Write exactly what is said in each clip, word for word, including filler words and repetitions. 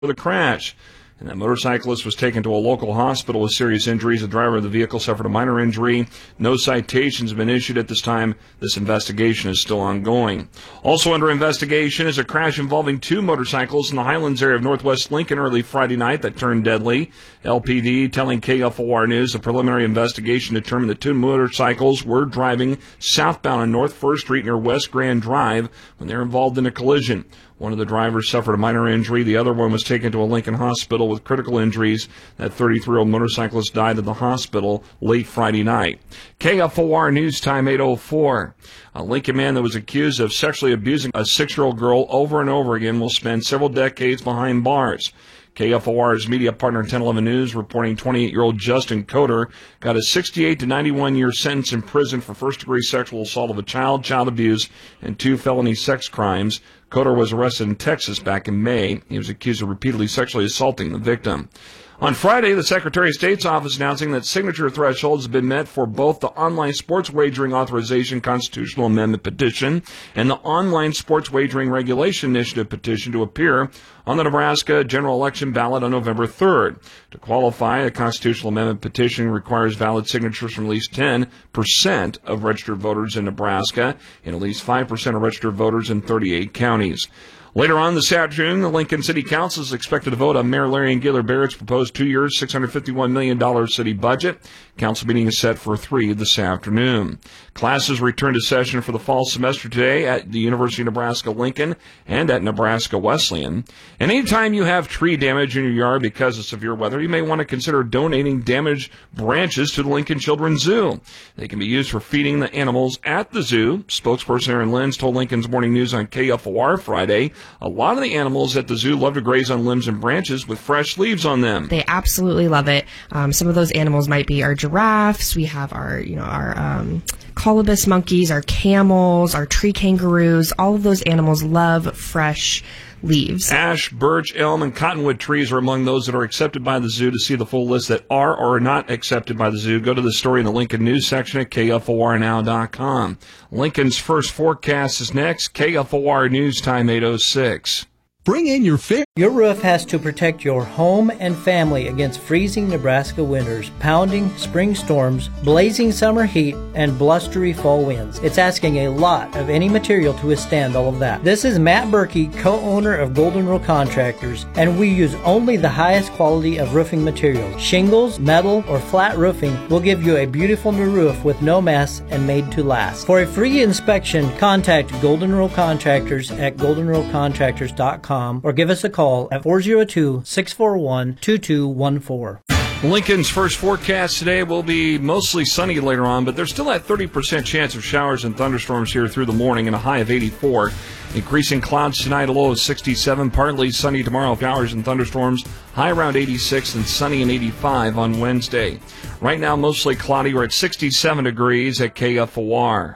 for the crash. And that motorcyclist was taken to a local hospital with serious injuries. The driver of the vehicle suffered a minor injury. No citations have been issued at this time. This investigation is still ongoing. Also under investigation is a crash involving two motorcycles in the Highlands area of northwest Lincoln early Friday night that turned deadly. L P D telling K F O R News the preliminary investigation determined that two motorcycles were driving southbound on North First Street near West Grand Drive when they were involved in a collision. One of the drivers suffered a minor injury. The other one was taken to a Lincoln hospital with critical injuries. That thirty-three-year-old motorcyclist died at the hospital late Friday night. K F O R News Time eight oh four. A Lincoln man that was accused of sexually abusing a six-year-old girl over and over again will spend several decades behind bars. K F O R's media partner ten eleven News reporting twenty-eight-year-old Justin Coder got a sixty-eight to ninety-one year sentence in prison for first-degree sexual assault of a child, child abuse, and two felony sex crimes. Coder was arrested in Texas back in May. He was accused of repeatedly sexually assaulting the victim. On Friday, the Secretary of State's office announcing that signature thresholds have been met for both the Online Sports Wagering Authorization Constitutional Amendment petition and the Online Sports Wagering Regulation Initiative petition to appear on the Nebraska general election ballot on November third. To qualify, a constitutional amendment petition requires valid signatures from at least ten percent of registered voters in Nebraska and at least five percent of registered voters in thirty-eight counties. Later on this afternoon, the Lincoln City Council is expected to vote on Mayor Larry Gaylor Barrett's proposed two-year, six hundred fifty-one million dollars city budget. Council meeting is set for three this afternoon. Classes return to session for the fall semester today at the University of Nebraska-Lincoln and at Nebraska Wesleyan. And anytime you have tree damage in your yard because of severe weather, you may want to consider donating damaged branches to the Lincoln Children's Zoo. They can be used for feeding the animals at the zoo. Spokesperson Aaron Lenz told Lincoln's Morning News on K F O R Friday, a lot of the animals at the zoo love to graze on limbs and branches with fresh leaves on them. They absolutely love it. Um, some of those animals might be our giraffes. We have our, you know, our um, colobus monkeys, our camels, our tree kangaroos. All of those animals love fresh leaves. Ash, birch, elm, and cottonwood trees are among those that are accepted by the zoo. To see the full list that are or are not accepted by the zoo, go to the story in the Lincoln News section at K F O R now dot com. Lincoln's first forecast is next. K F O R News Time eight oh six. Bring in your fit. Your roof has to protect your home and family against freezing Nebraska winters, pounding spring storms, blazing summer heat, and blustery fall winds. It's asking a lot of any material to withstand all of that. This is Matt Berkey, co-owner of Golden Rule Contractors, and we use only the highest quality of roofing materials. Shingles, metal, or flat roofing will give you a beautiful new roof with no mess and made to last. For a free inspection, contact Golden Rule Contractors at golden rule contractors dot com or give us a call at four oh two, six four one, two two one four. Lincoln's first forecast today will be mostly sunny later on, but there's still that thirty percent chance of showers and thunderstorms here through the morning and a high of eighty-four. Increasing clouds tonight, a low of sixty-seven. Partly sunny tomorrow, showers and thunderstorms, high around eighty-six, and sunny and eighty-five on Wednesday. Right now, mostly cloudy. We're at sixty-seven degrees at K F O R.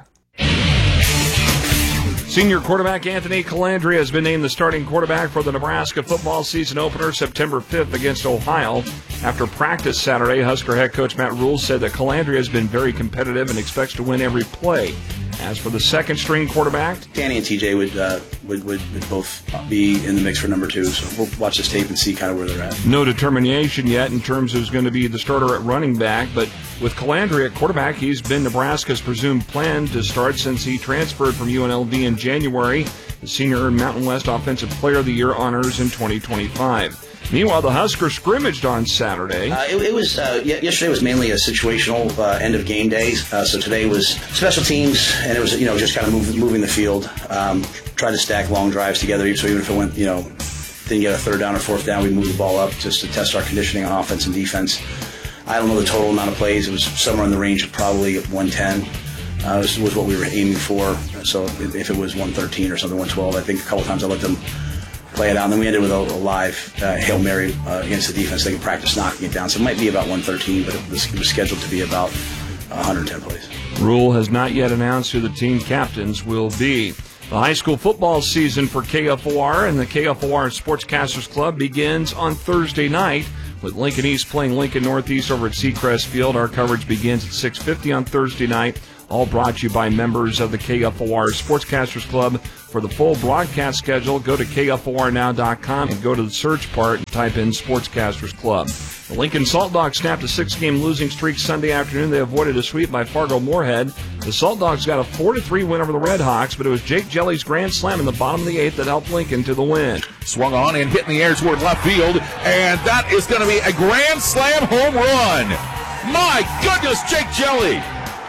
Senior quarterback Anthony Calandria has been named the starting quarterback for the Nebraska football season opener September fifth against Ohio. After practice Saturday, Husker head coach Matt Rule said that Calandria has been very competitive and expects to win every play. As for the second-string quarterback, Danny and T J would, uh, would, would would both be in the mix for number two, so we'll watch this tape and see kind of where they're at. No determination yet in terms of who's going to be the starter at running back, but with Calandria at quarterback, he's been Nebraska's presumed plan to start since he transferred from U N L V in January. The senior earned Mountain West Offensive Player of the Year honors in twenty twenty-five. Meanwhile, the Huskers scrimmaged on Saturday. Uh, it, it was uh, yesterday was mainly a situational uh, end of game days. Uh, so today was special teams, and it was you know just kind of move, moving the field. Um, tried to stack long drives together, so even if it went you know didn't get a third down or fourth down, we moved the ball up just to test our conditioning on offense and defense. I don't know the total amount of plays. It was somewhere in the range of probably one ten. Uh, this was what we were aiming for. So if it was one thirteen or something, one twelve, I think a couple times I let them play it out. And then we ended with a, a live uh, Hail Mary uh, against the defense. They can practice knocking it down. So it might be about one thirteen, but it was, it was scheduled to be about one hundred ten plays. Rule has not yet announced who the team captains will be. The high school football season for K F O R and the K F O R Sportscasters Club begins on Thursday night with Lincoln East playing Lincoln Northeast over at Seacrest Field. Our coverage begins at six fifty on Thursday night. All brought to you by members of the K F O R Sportscasters Club. For the full broadcast schedule, go to K F O R now dot com and go to the search part and type in Sportscasters Club. The Lincoln Salt Dogs snapped a six-game losing streak Sunday afternoon. They avoided a sweep by Fargo Moorhead. The Salt Dogs got a four to three win over the Red Hawks, but it was Jake Jelly's grand slam in the bottom of the eighth that helped Lincoln to the win. Swung on and hit in the air toward left field, and that is going to be a grand slam home run. My goodness, Jake Jelly.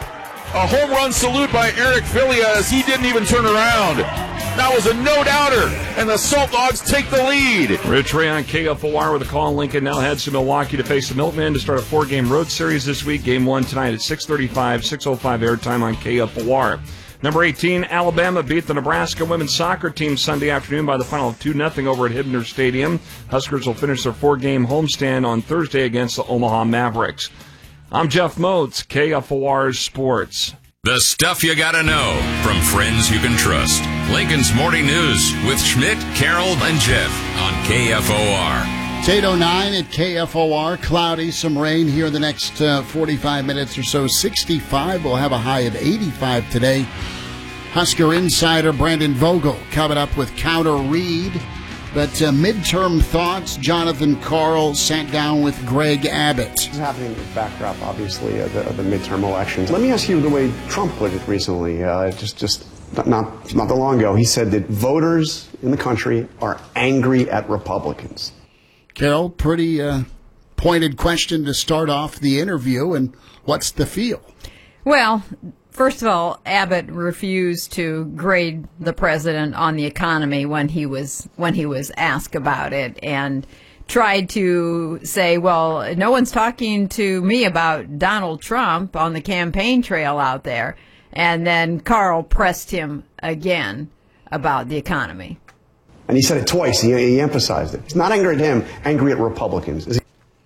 A home run salute by Eric Filia as he didn't even turn around. That was a no-doubter, and the Salt Dogs take the lead. Rich Ray on K F O R with a call. Lincoln now heads to Milwaukee to face the Milkmen to start a four-game road series this week. Game one tonight at six thirty-five, six oh five airtime on K F O R. Number eighteen, Alabama beat the Nebraska women's soccer team Sunday afternoon by the final of two nothing over at Hibner Stadium. Huskers will finish their four-game homestand on Thursday against the Omaha Mavericks. I'm Jeff Moats, K F O R Sports. The stuff you gotta know from friends you can trust. Lincoln's Morning News with Schmidt, Carroll, and Jeff on K F O R. It's eight oh nine at K F O R. Cloudy, some rain here in the next uh, forty-five minutes or so. sixty-five. We'll have a high of eighty-five today. Husker insider Brandon Vogel coming up with Counter Read. But uh, midterm thoughts, Jonathan Karl sat down with Greg Abbott. This is happening in the backdrop, obviously, of the, of the midterm elections. Let me ask you the way Trump put it recently, uh, just, just not, not, not that long ago. He said that voters in the country are angry at Republicans. Carol, pretty uh, pointed question to start off the interview, and what's the feel? Well, first of all, Abbott refused to grade the president on the economy when he was when he was asked about it, and tried to say, well, no one's talking to me about Donald Trump on the campaign trail out there. And then Karl pressed him again about the economy. And he said it twice. He, he emphasized it. He's not angry at him, angry at Republicans. Is he-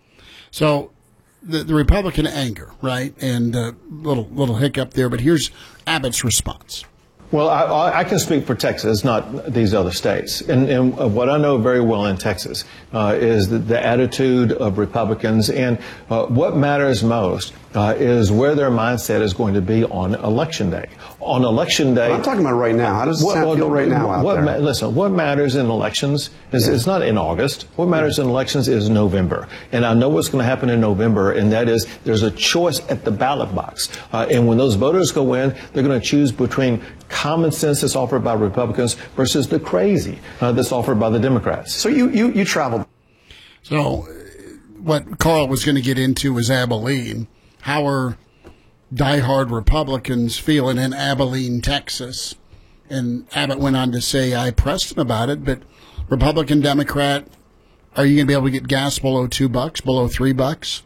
So the, the Republican anger, right? And a uh, little, little hiccup there, but here's Abbott's response. Well, I, I can speak for Texas, not these other states. And, and what I know very well in Texas uh, is the, the attitude of Republicans. And uh, what matters most uh, is where their mindset is going to be on Election Day. On Election Day... Well, I'm talking about right now. How does it what, feel right now out what, there? Ma- listen, what matters in elections is yeah. it's not in August. What matters in elections is November. And I know what's going to happen in November, and that is there's a choice at the ballot box. Uh, and when those voters go in, they're going to choose between common sense that's offered by Republicans versus the crazy uh, that's offered by the Democrats. So you, you, you traveled. So what Karl was going to get into was Abilene. How are diehard Republicans feeling in Abilene, Texas? And Abbott went on to say, I pressed him about it, but Republican, Democrat, are you going to be able to get gas below two bucks, below three bucks?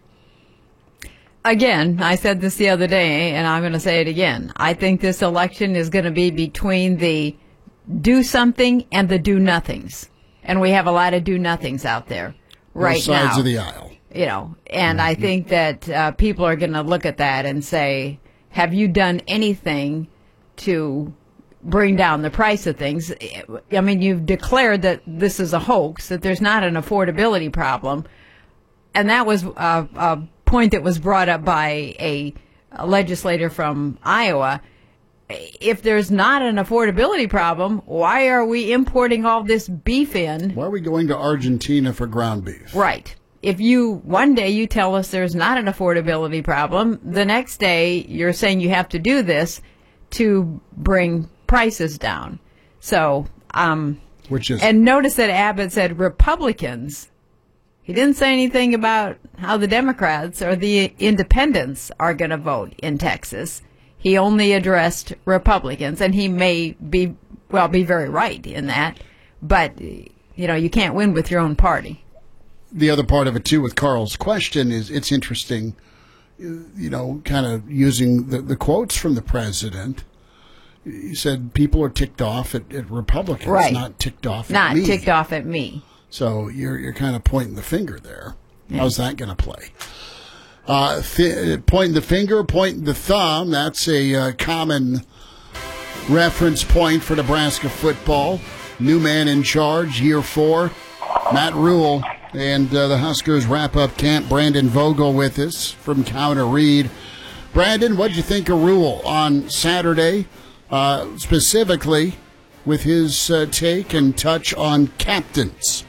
Again, I said this the other day, and I'm going to say it again. I think this election is going to be between the do something and the do nothings. And we have a lot of do nothings out there right now. Both sides now, of the aisle. You know, and Mm-hmm. I think that uh, people are going to look at that and say, have you done anything to bring down the price of things? I mean, you've declared that this is a hoax, that there's not an affordability problem. And that was a, a point that was brought up by a, a legislator from Iowa. If there's not an affordability problem, why are we importing all this beef in? Why are we going to Argentina for ground beef? Right. If you, one day you tell us there's not an affordability problem, the next day you're saying you have to do this to bring prices down. So, um, Which is, and notice that Abbott said Republicans. He didn't say anything about how the Democrats or the independents are going to vote in Texas. He only addressed Republicans, and he may be, well, be very right in that. But, you know, you can't win with your own party. The other part of it, too, with Karl's question is it's interesting, you know, kind of using the, the quotes from the president. He said people are ticked off at, at Republicans, right. not ticked off not at me. Not ticked off at me. So you're you're kind of pointing the finger there. Yeah. How's that going to play? Uh, th- pointing the finger, pointing the thumb, that's a uh, common reference point for Nebraska football. New man in charge, year four, Matt Rule. And uh, the Huskers wrap up camp. Brandon Vogel with us from Counter Read. Brandon, what did you think of Rule on Saturday, uh, specifically with his uh, take and touch on captains?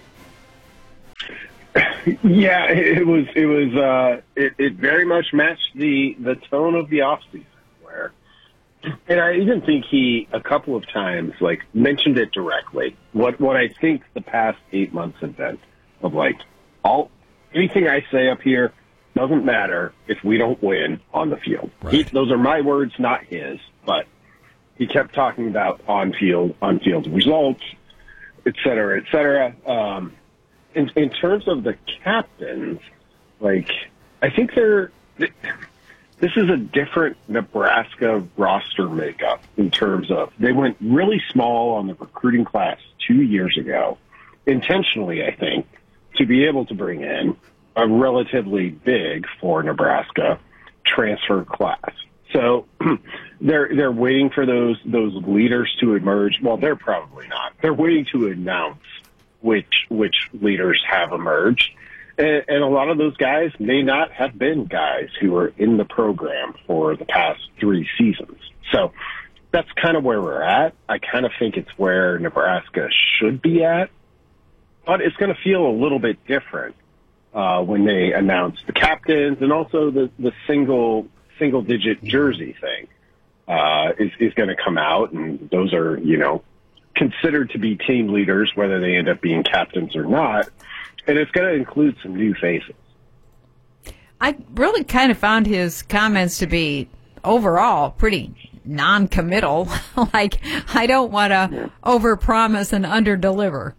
Yeah, it was. It was. Uh, it, it very much matched the the tone of the offseason. Where, and I even think he a couple of times like mentioned it directly. What what I think the past eight months have been of like all anything I say up here doesn't matter if we don't win on the field. Right. He, those are my words, not his. But he kept talking about on field on field results, et cetera, et cetera. Um, In, in terms of the captains, like, I think they're, this is a different Nebraska roster makeup in terms of they went really small on the recruiting class two years ago, intentionally, I think, to be able to bring in a relatively big for Nebraska transfer class. So they're they're waiting for those those leaders to emerge. Well, they're probably not. They're waiting to announce which which leaders have emerged. And, and a lot of those guys may not have been guys who were in the program for the past three seasons. So that's kind of where we're at. I kind of think it's where Nebraska should be at, but it's going to feel a little bit different uh, when they announce the captains and also the, the single single digit jersey thing uh, is, is going to come out. And those are, you know, considered to be team leaders, whether they end up being captains or not. And it's going to include some new faces. I really kind of found his comments to be overall pretty non-committal. Like, I don't want to yeah. overpromise and underdeliver.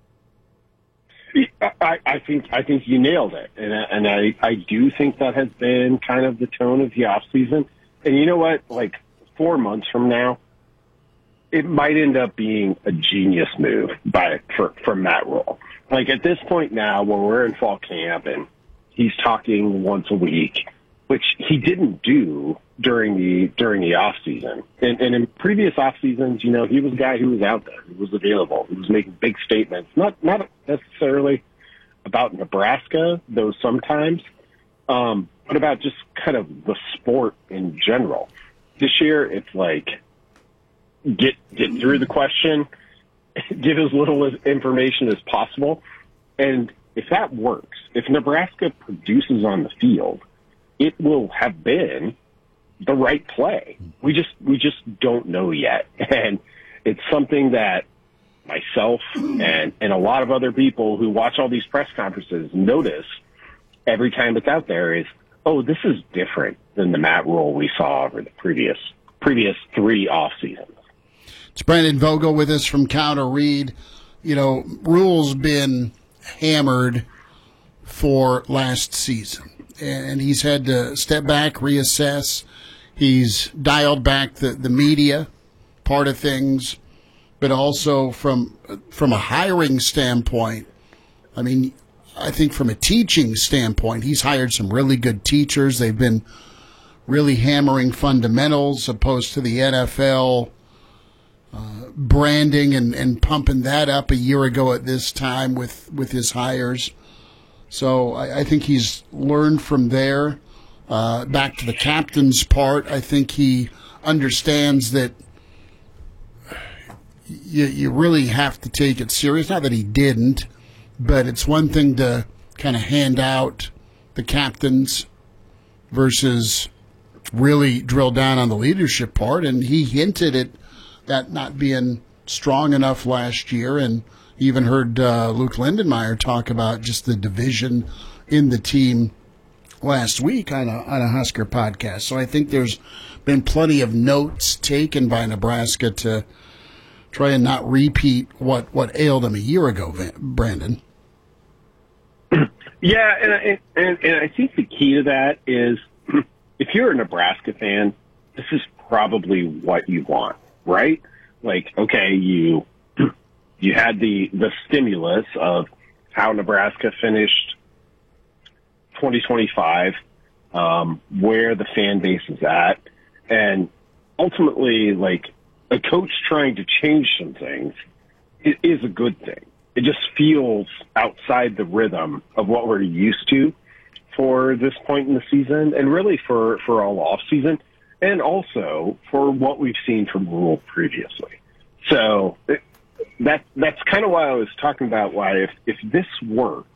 I, I think I think you nailed it, and I, and I, I do think that has been kind of the tone of the off season. And you know what? Like four months from now, it might end up being a genius move by for, from Matt Rule. Like at this point now, when we're in fall camp and he's talking once a week, which he didn't do during the during the off season. And, and in previous off seasons, you know, he was a guy who was out there, who was available, who was making big statements, not not necessarily about Nebraska, though sometimes, um, but about just kind of the sport in general. This year, it's like get get through the question, give as little information as possible, and if that works, if Nebraska produces on the field, it will have been the right play. We just we just don't know yet, and it's something that myself and and a lot of other people who watch all these press conferences notice every time it's out there is, oh, this is different than the Matt Rule we saw over the previous previous three off seasons. It's Brandon Vogel with us from Counter Read. You know, Rule's been hammered for last season, and he's had to step back, reassess. He's dialed back the, the media part of things, but also from from a hiring standpoint, I mean, I think from a teaching standpoint, he's hired some really good teachers. They've been really hammering fundamentals opposed to the N F L uh, branding and, and pumping that up a year ago at this time with, with his hires. So I, I think he's learned from there. Uh, back to the captain's part, I think he understands that you, you really have to take it serious. Not that he didn't, but it's one thing to kind of hand out the captains versus really drill down on the leadership part. And he hinted at that not being strong enough last year, and even heard uh, Luke Lindenmeyer talk about just the division in the team last week on a, on a Husker podcast. So I think there's been plenty of notes taken by Nebraska to try and not repeat what, what ailed them a year ago, Brandon. Yeah, and I, and, and I think the key to that is if you're a Nebraska fan, this is probably what you want, right? Like, okay, you you had the, the stimulus of how Nebraska finished twenty twenty-five, um, where the fan base is at, and ultimately, like, a coach trying to change some things is, is a good thing. It just feels outside the rhythm of what we're used to for this point in the season, and really for, for all off season, and also for what we've seen from Rhule previously. So it, that that's kind of why I was talking about why if, if this works,